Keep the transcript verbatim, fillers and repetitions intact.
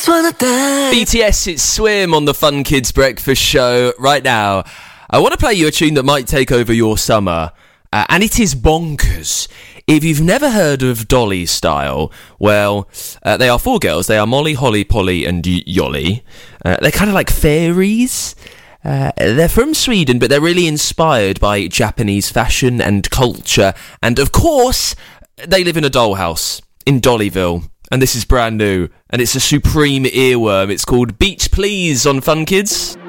B T S, it's Swim on the Fun Kids Breakfast Show. Right now, I want to play you a tune that might take over your summer, uh, and it is bonkers. If you've never heard of Dolly Style, well, uh, they are four girls. They are Molly, Holly, Polly, and y- Yolly. Uh, they're kind of like fairies. Uh, they're from Sweden, but they're really inspired by Japanese fashion and culture. And of course, they live in a dollhouse in Dollyville. And this is brand new, and it's a supreme earworm. It's called Beach Please on Fun Kids.